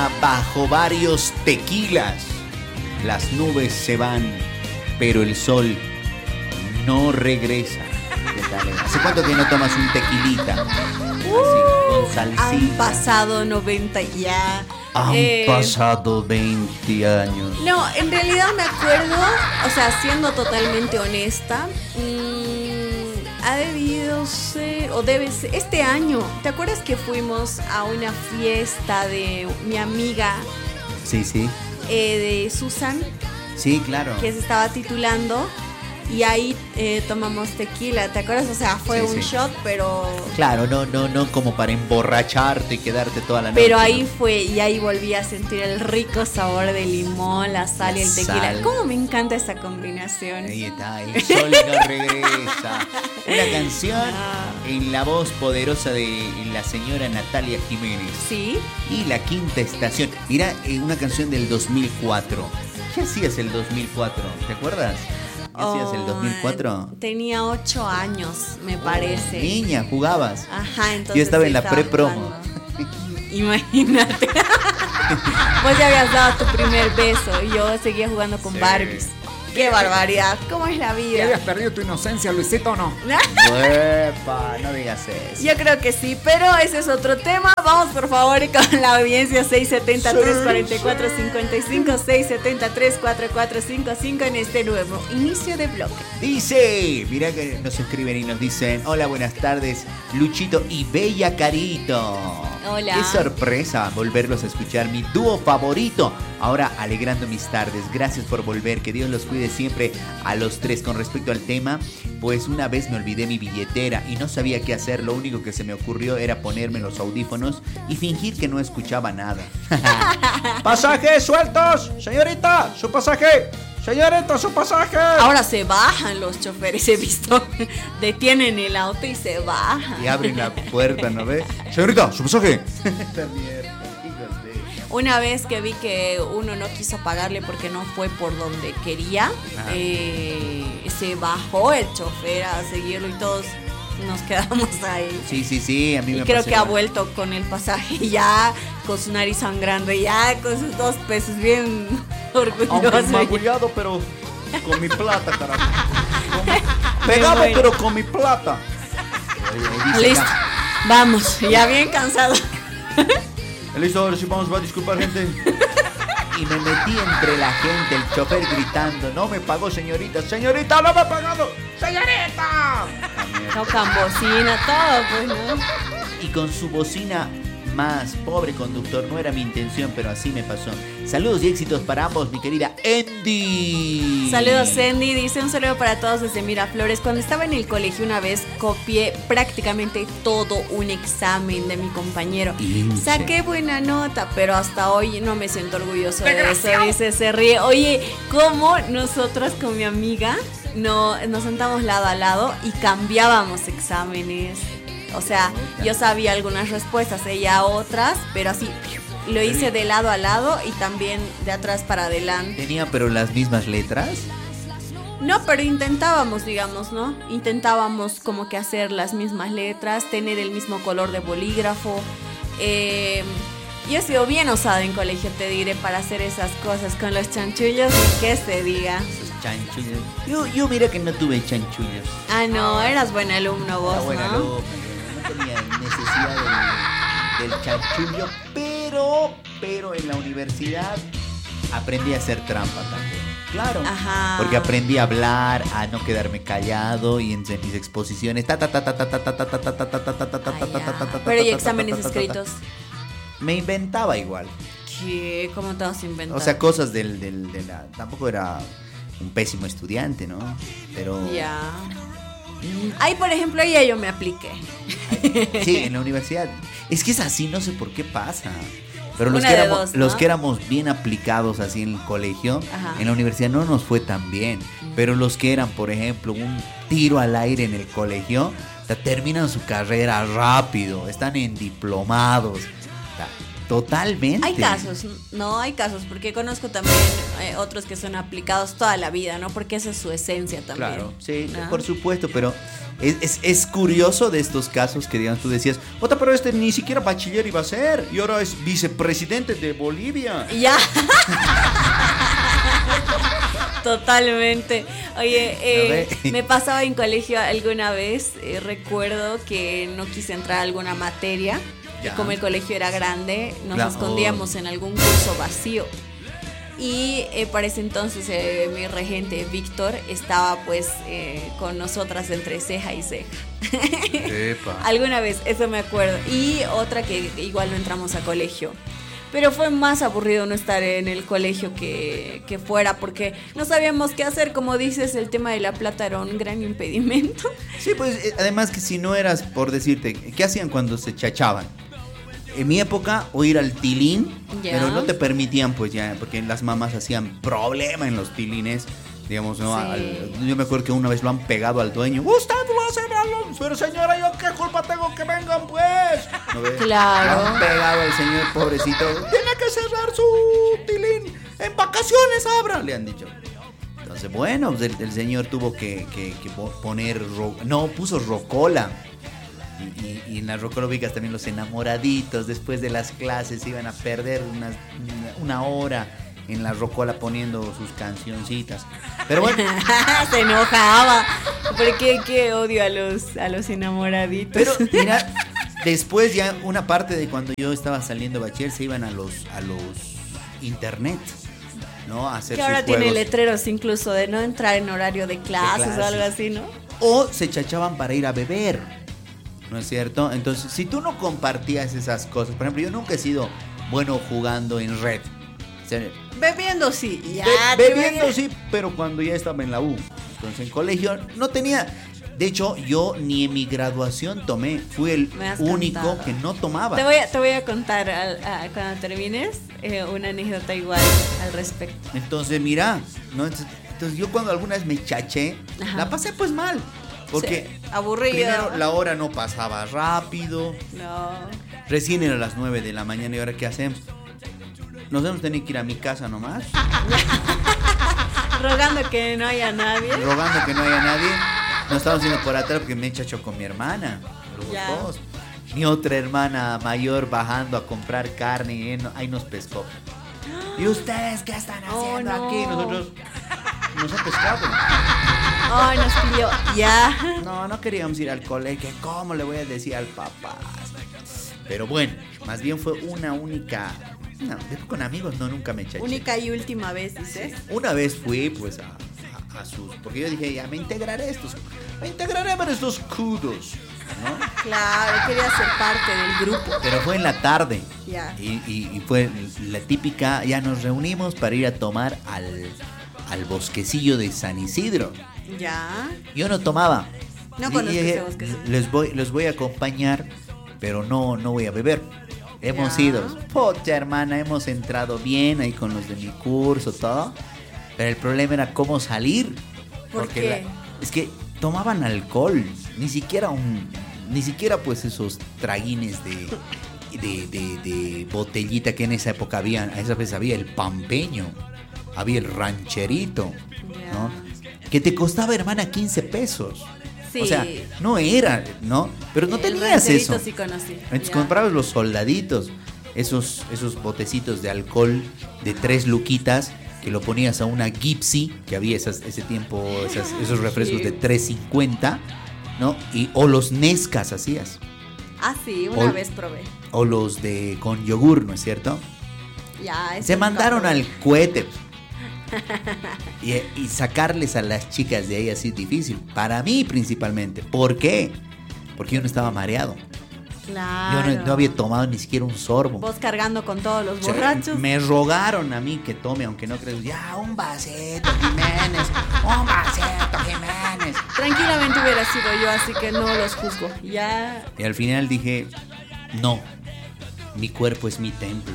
bajo varios tequilas. Las nubes se van, pero el sol no regresa. ¿Qué tal? ¿Hace cuánto que no tomas un tequilita? Así, con salsita. Han pasado 90 ya. Han pasado 20 años. No, en realidad me acuerdo, o sea, siendo totalmente honesta, ha debido ser, o debe ser, este año. ¿Te acuerdas que fuimos a una fiesta de mi amiga? Sí, sí. De Susan. Sí, claro. Que se estaba titulando. Y ahí tomamos tequila, ¿te acuerdas? O sea, fue un shot, pero... Claro, no como para emborracharte y quedarte toda la noche. Pero ahí ¿no? fue, y ahí volví a sentir el rico sabor del limón, la sal y el tequila. ¿Cómo me encanta esa combinación? Ahí está, el sol no regresa. Una canción en la voz poderosa de la señora Natalia Jiménez. Sí. Y La Quinta Estación. Mira, una canción del 2004. ¿Qué hacías el 2004? ¿Te acuerdas? ¿Qué hacías el 2004? Tenía 8 años, me parece. Niña, jugabas. Ajá, entonces yo estaba en la pre-promo. Imagínate. Vos ya habías dado tu primer beso y yo seguía jugando con Barbies. ¡Qué barbaridad! ¿Cómo es la vida? ¿Ya habías perdido tu inocencia, Luisito, o no? ¡Uepa! No digas eso. Yo creo que sí, pero ese es otro tema. Vamos, por favor, con la audiencia 670-344-55, 670-344-55 en este nuevo inicio de bloque. Dice, mira que nos escriben y nos dicen: hola, buenas tardes, Luchito y Bella Carito. Hola. Qué sorpresa volverlos a escuchar, mi dúo favorito. Ahora alegrando mis tardes. Gracias por volver, que Dios los cuide siempre a los tres. Con respecto al tema, pues una vez me olvidé mi billetera y no sabía qué hacer. Lo único que se me ocurrió era ponerme los audífonos y fingir que no escuchaba nada. ¡Pasajes sueltos! Señorita, su pasaje. Señorita, su pasaje. Ahora se bajan los choferes, he visto. Detienen el auto y se bajan. Y abren la puerta, ¿no ves? Señorita, su pasaje. Una vez que vi que uno no quiso pagarle porque no fue por donde quería, se bajó el chofer a seguirlo y todos nos quedamos ahí. Sí, a mí me creo pasó que ha igual. vuelto con el pasaje ya con su nariz sangrando, ya con sus 2 pesos bien orgulloso. Aunque magullado, pero con mi plata, carajo. Pegado, bueno. pero con mi plata. Listo, vamos, ya bien cansado. Listo, ahora sí vamos a disculpar, gente. Y me metí entre la gente, el chofer gritando: no me pagó, señorita. Señorita, no me ha pagado. Señorita. Tocan bocina, todo, pues, ¿no? Y con su bocina más, pobre conductor, no era mi intención, pero así me pasó. Saludos y éxitos para ambos, mi querida Andy. Saludos, Andy. Dice un saludo para todos desde Miraflores. Cuando estaba en el colegio una vez copié prácticamente todo un examen de mi compañero. Saqué buena nota, pero hasta hoy no me siento orgulloso de eso. Dice, se ríe. Oye, ¿cómo nosotros con mi amiga nos sentamos lado a lado y cambiábamos exámenes? O sea, yo sabía algunas respuestas, ella otras, pero así lo hice de lado a lado y también de atrás para adelante. ¿Tenía pero las mismas letras? No, pero intentábamos, digamos, ¿no? Intentábamos como que hacer las mismas letras, tener el mismo color de bolígrafo. Yo he sido bien osada en colegio, te diré, para hacer esas cosas con los chanchullos y que se diga. Esos chanchullos. Yo mira que no tuve chanchullos. Ah, no, eras buen alumno vos, Era buena ¿no? alumna, no tenía necesidad del chanchullo, pero en la universidad aprendí a hacer trampa también. Claro. Ajá. Porque aprendí a hablar, a no quedarme callado y en mis exposiciones Pero y exámenes escritos. Me inventaba igual. ¿Qué? ¿Cómo te vas a inventar? O sea, cosas de la... Tampoco era un pésimo estudiante, ¿no? Pero... Ya. Ahí, por ejemplo, ya yo me apliqué. Sí, en la universidad. Es que es así, no sé por qué pasa. Pero los Una que de éramos, dos, ¿no? los que éramos bien aplicados así en el colegio, Ajá. en la universidad no nos fue tan bien. Pero los que eran, por ejemplo, un tiro al aire en el colegio, o sea, terminan su carrera rápido, están en diplomados. O sea, Totalmente. Hay casos, no, hay casos, porque conozco también otros que son aplicados toda la vida, ¿no? Porque esa es su esencia también. Claro, sí, ¿no? por supuesto, pero es curioso de estos casos que, digamos, tú decías, Ota, pero este ni siquiera bachiller iba a ser, y ahora es vicepresidente de Bolivia. Ya. Totalmente. Oye, me pasaba en colegio alguna vez, recuerdo que no quise entrar a alguna materia, y como el colegio era grande, nos escondíamos en algún curso vacío. Y para ese entonces mi regente Víctor estaba pues con nosotras entre ceja y ceja. Epa. Alguna vez, eso me acuerdo. Y otra que igual no entramos a colegio. Pero fue más aburrido no estar en el colegio que fuera, porque no sabíamos qué hacer. Como dices, el tema de la plata era un gran impedimento. Sí, pues además que si no eras, por decirte, ¿qué hacían cuando se chachaban? En mi época, o ir al tilín, pero no te permitían, pues ya, porque las mamás hacían problema en los tilines. Digamos, ¿no? Sí. Yo me acuerdo que una vez lo han pegado al dueño. ¡Usted lo hace malo! Pero señora, ¿yo qué culpa tengo que vengan, pues? ¿No ves? Claro. Lo han pegado al señor, pobrecito. Tiene que cerrar su tilín. En vacaciones abra, Le han dicho. Entonces, bueno, pues el señor tuvo que poner... puso rocola. Y en las rocola ubicas también los enamoraditos. Después de las clases iban a perder una hora en la rocola poniendo sus cancioncitas. Pero bueno. Se enojaba. Porque qué odio a los enamoraditos. Pero mira, después ya una parte de cuando yo estaba saliendo de bachiller se iban a los internet, ¿no? A hacer que ahora sus tiene juegos. letreros incluso de no entrar en horario de clases o algo así, ¿no? O se chachaban para ir a beber, ¿no es cierto? Entonces, si tú no compartías esas cosas, por ejemplo, yo nunca he sido bueno jugando en red. O sea, Bebiendo sí. Ya, bebiendo sí, pero cuando ya estaba en la U. Entonces en colegio no tenía. De hecho, yo ni en mi graduación tomé. Fui el único contado. que no tomaba. Te voy a contar cuando termines una anécdota igual al respecto. Entonces, mira, ¿no? Entonces yo cuando alguna vez me chaché, Ajá. la pasé pues mal. Porque Sí, aburrido. primero la hora no pasaba rápido. No. Recién era las 9 de la mañana y ahora ¿qué hacemos? Nos hemos tenido que ir a mi casa nomás. Rogando que no haya nadie. Rogando que no haya nadie. Nos estamos yendo por atrás porque me he chachado con mi hermana. Los Ya. dos. Mi otra hermana mayor bajando a comprar carne y ahí nos pescó. ¿Y ustedes qué están haciendo no. aquí? Nosotros nos han pescado. Ay, nos pidió. Ya. No queríamos ir al colegio. ¿Cómo le voy a decir al papá? Pero bueno, más bien fue una única... No, con amigos nunca me chaché. Única y última vez, dices. Una vez fui pues a sus... Porque yo dije, ya me integraré en estos kudos, ¿no? Claro, quería ser parte del grupo. Pero fue en la tarde. Ya. Y fue la típica, ya nos reunimos para ir a tomar al bosquecillo de San Isidro. Ya. Yo no tomaba. No Y conozco dije, ese bosquecillo. los voy a acompañar, pero no voy a beber. Hemos Ya. ido. Pocha, hermana, hemos entrado bien ahí con los de mi curso, todo. Pero el problema era cómo salir. ¿Por Porque qué? es que tomaban alcohol. Ni siquiera pues esos traguines de botellita que en esa época había. A esa vez había el pampeño. Había el rancherito. Ya. ¿No? Que te costaba, hermana, 15 pesos. Sí. O sea, no era, ¿no? Pero no El tenías rancherito eso. sí conocí. Entonces Ya. comprabas los soldaditos, esos botecitos de alcohol de 3 luquitas, que lo ponías a una Gipsy, que había ese tiempo, esos refrescos Sí. de 3.50, ¿no? O los Nescas hacías, Ah, sí, una vez probé. o los con yogur, ¿no es cierto? Ya, eso Se nunca mandaron probé. al cohete. Y sacarles a las chicas de ahí así es difícil. Para mí principalmente. ¿Por qué? Porque yo no estaba mareado. Claro. Yo no había tomado ni siquiera un sorbo. Vos cargando con todos los O sea, borrachos. me rogaron a mí que tome, aunque no crees. Ya, un vasito, Jiménez. Un vasito, Jiménez. Tranquilamente hubiera sido yo, así que no los juzgo. Ya. Y al final dije, no. Mi cuerpo es mi templo.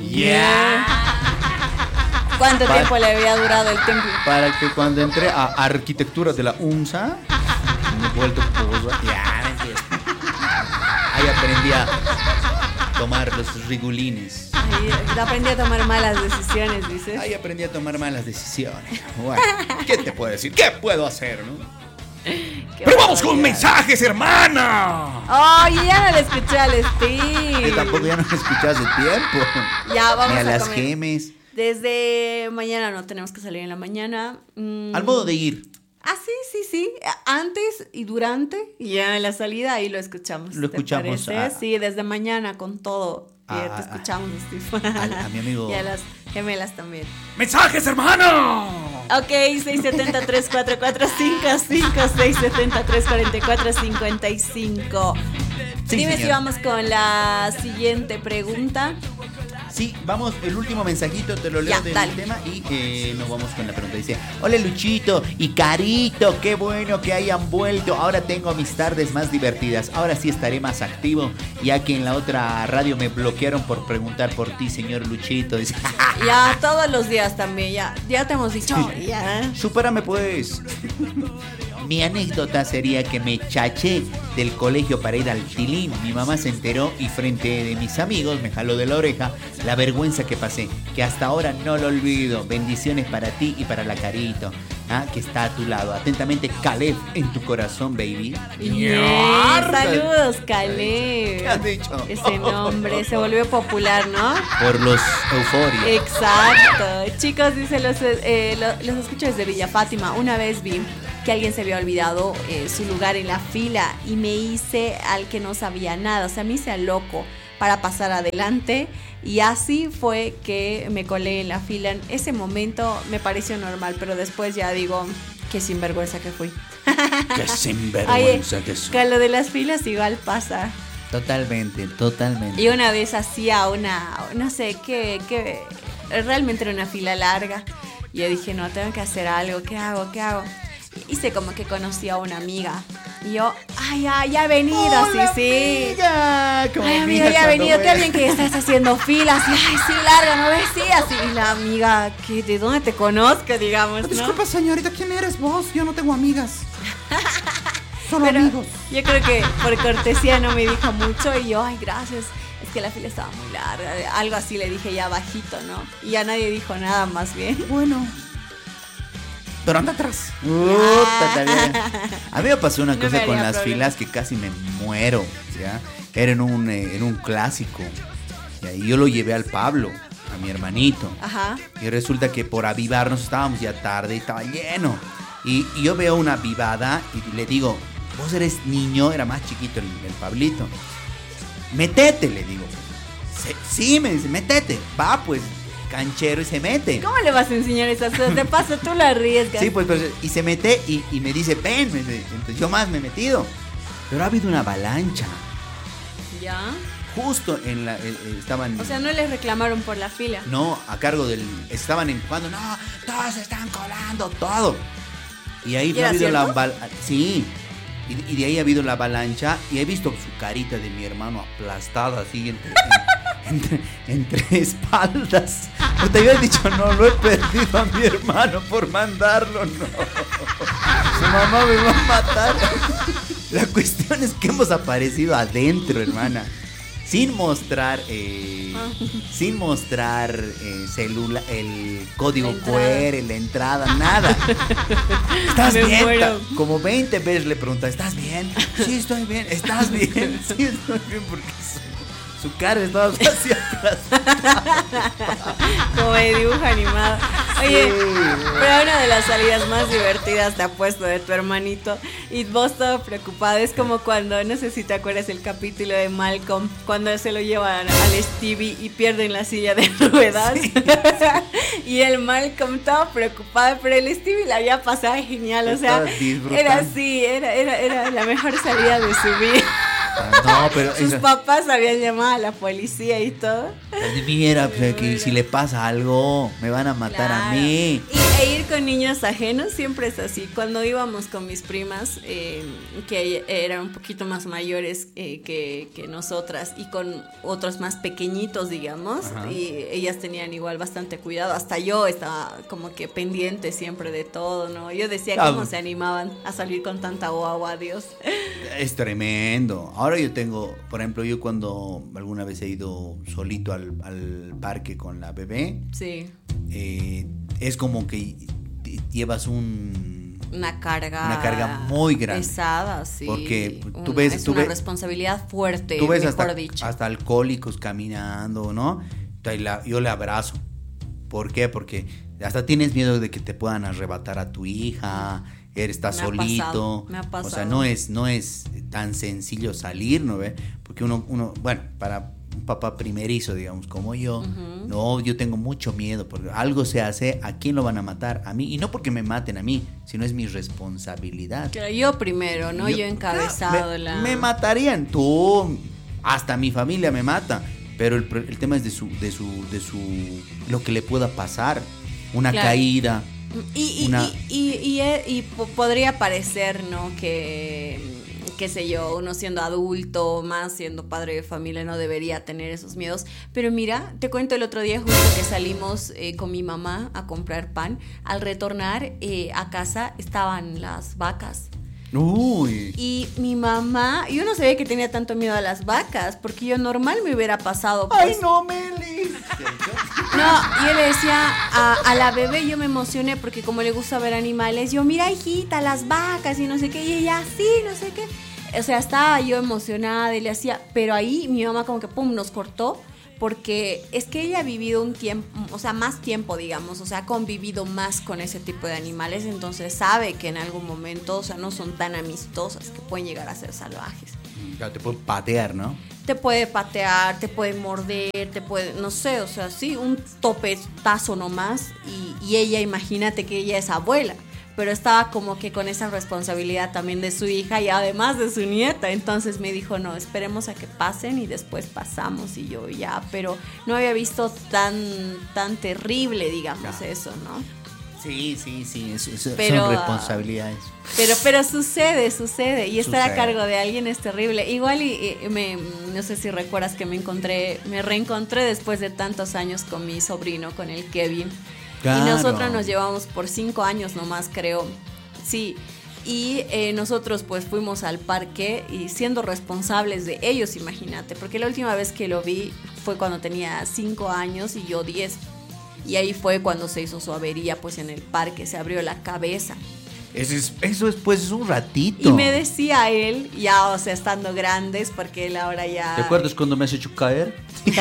¿Cuánto tiempo le había durado el templo? Para que cuando entré a arquitectura de la UNSA, me he vuelto posa. Ya, mentira. Ahí aprendí tomar los rigulines. Ay, aprendí a tomar malas decisiones, dices. Ahí aprendí a tomar malas decisiones. Bueno, ¿qué te puedo decir? ¿Qué puedo hacer, no? Pero vamos con mensajes, hermana. Oye, ya no le escuché al Steve. Yo tampoco ya no me escuché hace tiempo. Ya, vamos ni a las comer. gemes. Desde mañana no tenemos que salir en la mañana. Al modo de ir. Ah, sí. Antes y durante. Y ya en la salida ahí lo escuchamos. Lo escuchamos. ¿Te parece? Sí, desde mañana con todo. Te escuchamos, Steve. A mi amigo. Y a las gemelas también. ¡Mensajes, hermana! Ok, 670-344-55, 670-344-55. Sí, Dime señor. si vamos con la siguiente pregunta. Sí, vamos, el último mensajito te lo leo Ya, del dale. tema y nos vamos con la pregunta. Dice, hola Luchito y Carito, qué bueno que hayan vuelto. Ahora tengo mis tardes más divertidas. Ahora sí estaré más activo, ya que en la otra radio me bloquearon por preguntar por ti, señor Luchito. Dice, Ya, todos los días también, ya te hemos dicho. Ya. supérame pues. Mi anécdota sería que me chaché del colegio para ir al Tilín. Mi mamá se enteró y frente de mis amigos me jaló de la oreja la vergüenza que pasé, que hasta ahora no lo olvido. Bendiciones para ti y para la Carito, que está a tu lado. Atentamente, Caleb, en tu corazón, baby. Saludos, Caleb. ¿Qué has dicho? Ese nombre se volvió popular, ¿no? Por los Euforia. Exacto. Chicos, dice los escucho desde Villa Fátima. Una vez vi que alguien se había olvidado su lugar en la fila y me hice al que no sabía nada, o sea, me hice al loco para pasar adelante y así fue que me colé en la fila. En ese momento me pareció normal, pero después ya digo, qué sinvergüenza que fui. ¡Qué sinvergüenza que soy! Con lo de las filas igual pasa. Totalmente. Y una vez hacía no sé qué, realmente era una fila larga. Y yo dije, no, tengo que hacer algo, ¿qué hago? Hice como que conocí a una amiga. Y yo, ya ha venido, ¡Hola, sí. amiga! Como Ay, amiga amiga, ya ha cuando venido, ve- qué bien que estás haciendo filas. Y, ay, sí, larga, ¿no ves? Sí, así. Y la amiga, ¿de dónde te conozco, digamos, no? Disculpa, señorita, ¿quién eres vos? Yo no tengo amigas. Solo Pero amigos. yo creo que por cortesía no me dijo mucho. Y yo, ay, gracias. Es que la fila estaba muy larga. Algo así le dije ya bajito, ¿no? Y ya nadie dijo nada, más bien. Bueno. Pero anda atrás. Está bien. A mí me pasó una No cosa me con haría las problema. filas que casi me muero, ¿ya? Era en un clásico. ¿Ya? Y yo lo llevé al Pablo, a mi hermanito. Ajá. Y resulta que por avivarnos estábamos ya tarde y estaba lleno. Y yo veo una avivada y le digo, vos eres niño, era más chiquito el Pablito. Métete, le digo. Sí, me dice, métete. Va, pues, canchero y se mete. ¿Cómo le vas a enseñar esas cosas? De paso, tú lo arriesgas. Sí, pues, y se mete y me dice, ven. Entonces yo más me he metido. Pero ha habido una avalancha. ¿Ya? Justo estaban... O sea, no les reclamaron por la fila. No, a cargo estaban empujando, no, todos se están colando, todo. Y ahí ¿Y ha era habido cierto? sí. Y de ahí ha habido la avalancha y he visto su carita de mi hermano aplastada así entre espaldas. O te había dicho, no, lo he perdido a mi hermano por mandarlo, no. Su mamá me va a matar. La cuestión es que hemos aparecido adentro, hermana. Sin mostrar celular, el código QR, la entrada, nada. ¿Estás Me bien? muero. Como 20 veces le pregunta, ¿estás bien? Sí, estoy bien. ¿Estás bien? Sí, estoy bien porque su cara estaba hacia atrás. Como de dibujo animado. Oye, Sí. pero una de las salidas más divertidas te apuesto de tu hermanito y vos todo preocupado. Es como cuando, no sé si te acuerdas el capítulo de Malcolm, cuando se lo llevan al Stevie y pierden la silla de ruedas. Sí. Y el Malcolm todo preocupado, pero el Stevie la había pasado genial. O sea, Estaba disfrutando. era así, era la mejor salida de su vida. No, pero Sus papás habían llamado a la policía y todo. mira, pues, que si le pasa algo, me van a matar a Claro. mí. Y E ir con niños ajenos siempre es así. Cuando íbamos con mis primas, que eran un poquito más mayores que nosotras, y con otros más pequeñitos, digamos, ajá, y ellas tenían igual bastante cuidado. Hasta yo estaba como que pendiente siempre de todo, ¿no? Yo decía cómo se animaban a salir con tanta guagua, Dios. Es tremendo. Ahora yo tengo, por ejemplo, yo cuando alguna vez he ido solito al parque con la bebé, sí, es como que llevas una carga muy grande, pesada, sí, porque una responsabilidad fuerte, tú ves mejor dicho. Hasta alcohólicos caminando, ¿no? Yo le abrazo. ¿Por qué? Porque hasta tienes miedo de que te puedan arrebatar a tu hija, estás solito. Me ha pasado. O sea, no es tan sencillo salir, ¿no ve? Porque uno, bueno, para un papá primerizo, digamos, como yo, uh-huh, no, yo tengo mucho miedo, porque algo se hace, ¿a quién lo van a matar? A mí, y no porque me maten a mí, sino es mi responsabilidad. Claro, yo primero, ¿no? Yo encabezado me matarían, tú, hasta mi familia me mata, pero el tema es de su lo que le pueda pasar, una claro, caída. Y podría parecer, ¿no? Que qué sé yo, uno siendo adulto, más siendo padre de familia, no debería tener esos miedos. Pero mira, te cuento, el otro día justo que salimos con mi mamá a comprar pan, al retornar a casa estaban las vacas. Uy. Y mi mamá, yo no sabía que tenía tanto miedo a las vacas, porque yo normal me hubiera pasado. Pues, ¡ay, no, Meli! No, yo le decía a la bebé, yo me emocioné porque como le gusta ver animales, yo, mira, hijita, las vacas y no sé qué, y ella, sí, no sé qué. O sea, estaba yo emocionada y le hacía, pero ahí mi mamá como que pum, nos cortó, porque es que ella ha vivido un tiempo, o sea, más tiempo, digamos, o sea, ha convivido más con ese tipo de animales, entonces sabe que en algún momento, o sea, no son tan amistosas, que pueden llegar a ser salvajes. Claro, te puede patear, ¿no? Te puede patear, te puede morder, te puede, no sé, o sea, sí, un topetazo nomás, y ella, imagínate que ella es abuela, pero estaba como que con esa responsabilidad también de su hija y además de su nieta, entonces me dijo, no, esperemos a que pasen y después pasamos, y yo ya, pero no había visto tan terrible, digamos, no, eso, ¿no? Sí, pero, son responsabilidades. Pero sucede, y estar a cargo de alguien es terrible. Igual no sé si recuerdas que me reencontré después de tantos años con mi sobrino, con el Kevin. Claro. Y nosotros nos llevamos por 5 años nomás, creo. Sí. Y nosotros pues fuimos al parque y siendo responsables de ellos, imagínate. Porque la última vez que lo vi fue cuando tenía 5 años y yo 10. Y ahí fue cuando se hizo su avería pues en el parque, se abrió la cabeza. Eso es pues un ratito. Y me decía él, ya, o sea, estando grandes, porque él ahora ya... ¿Te acuerdas cuando me has hecho caer?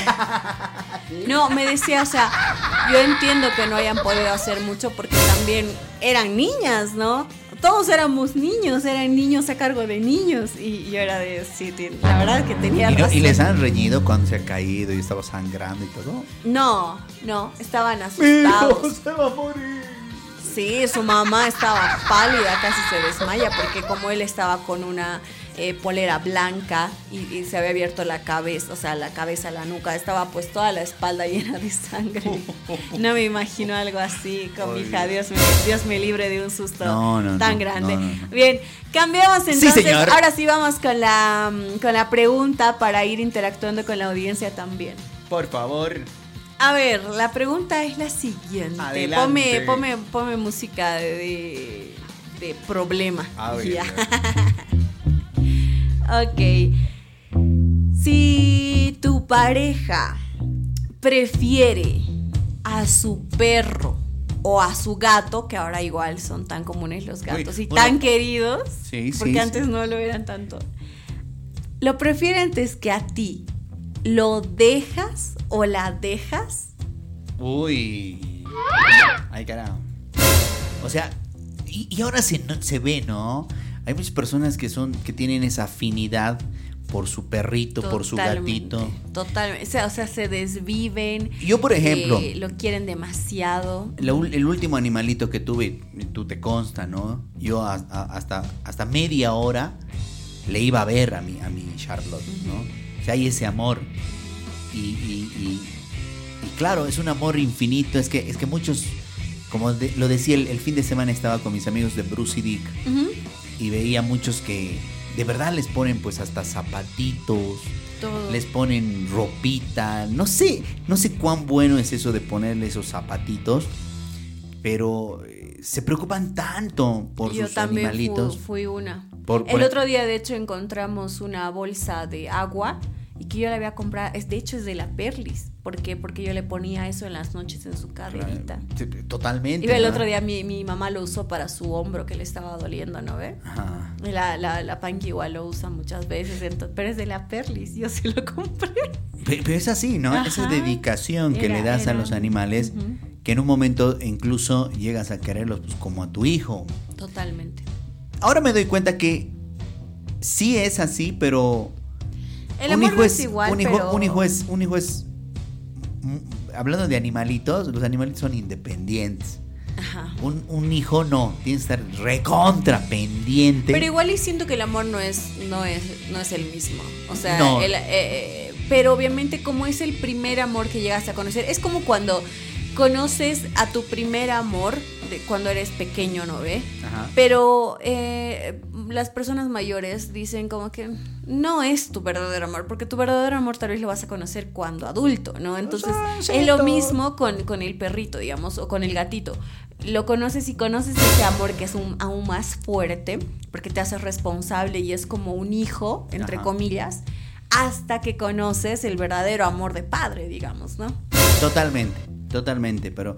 No, me decía, o sea, yo entiendo que no hayan podido hacer mucho porque también eran niñas, ¿no? Todos éramos niños, eran niños a cargo de niños. Y yo era de, sí, la verdad que tenía razón. ¿Y les han reñido cuando se ha caído y estaba sangrando y todo? No, estaban asustados. ¡Hijo, se va a morir! Sí, su mamá estaba pálida, casi se desmaya, porque como él estaba con una polera blanca y se había abierto la cabeza, o sea, la cabeza, la nuca, estaba pues toda la espalda llena de sangre. No me imagino algo así con mi hija, Dios me libre de un susto tan grande. No. Bien, cambiamos entonces, sí, señor. Ahora sí vamos con la pregunta para ir interactuando con la audiencia también. Por favor. A ver, la pregunta es la siguiente. Adelante. Ponme música de problema. A ver. Ok. Si tu pareja prefiere a su perro o a su gato, que ahora igual son tan comunes los gatos y tan queridos, porque antes no lo eran tanto, ¿lo prefiere antes que a ti? ¿Lo dejas o la dejas? Uy. Ay, carajo. O sea, y ahora se ve, ¿no? Hay muchas personas que tienen esa afinidad por su perrito, por su gatito. Totalmente. O sea, se desviven. Yo, por ejemplo, lo quieren demasiado. El último animalito que tuve, tú te consta, ¿no? Yo hasta media hora le iba a ver a mi Charlotte, ¿no? O sea, hay ese amor y claro, es un amor infinito. Es que muchos como lo decía, el fin de semana estaba con mis amigos de Bruce y Dick y veía muchos que de verdad les ponen pues hasta zapatitos, todo. Les ponen ropita, no sé cuán bueno es eso de ponerle esos zapatitos, pero se preocupan tanto por sus animalitos. Yo también fui una. Por el otro día de hecho encontramos una bolsa de agua y que yo le había comprado, de hecho es de la Perlis. ¿Por qué? Porque yo le ponía eso en las noches en su carrerita. Totalmente. Y el otro día mi mamá lo usó para su hombro que le estaba doliendo, ¿no ve? Ajá. Y la Panky igual lo usa muchas veces, pero es de la Perlis, yo sí lo compré. Pero es así, ¿no? Ajá. Esa dedicación que le das a los animales, que en un momento incluso llegas a quererlos pues, como a tu hijo. Totalmente. Ahora me doy cuenta que sí es así, pero el amor no es igual, un hijo es hablando de animalitos, los animalitos son independientes. Ajá. Un hijo no, tiene que estar recontra pendiente. Pero igual y siento que el amor no es el mismo. O sea, no. Pero obviamente como es el primer amor que llegas a conocer, es como cuando conoces a tu primer amor cuando eres pequeño, ¿no ve? Ajá. Pero las personas mayores dicen como que no es tu verdadero amor, porque tu verdadero amor tal vez lo vas a conocer cuando adulto, ¿no? Entonces es lo mismo con el perrito, digamos, o con el gatito. Lo conoces y conoces ese amor que es aún más fuerte, porque te haces responsable y es como un hijo, entre comillas, hasta que conoces el verdadero amor de padre, digamos, ¿no? Totalmente, pero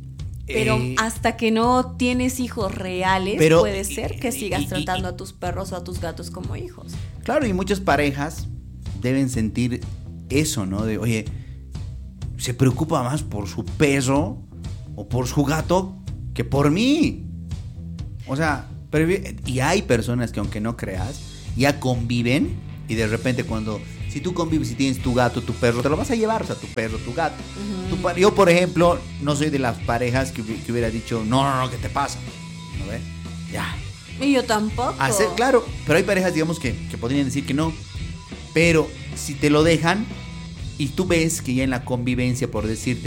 hasta que no tienes hijos reales, puede ser que sigas tratando a tus perros o a tus gatos como hijos. Claro, y muchas parejas deben sentir eso, ¿no? De, oye, se preocupa más por su perro o por su gato que por mí. O sea, y hay personas que aunque no creas, ya conviven y de repente si tú convives y tienes tu gato, tu perro, te lo vas a llevar, o sea, tu perro, tu gato. Yo, por ejemplo, no soy de las parejas que hubiera dicho, no, ¿qué te pasa? ¿No ves? Ya. Y yo tampoco. Claro, pero hay parejas, digamos, que podrían decir que no. Pero si te lo dejan y tú ves que ya en la convivencia, por decirte,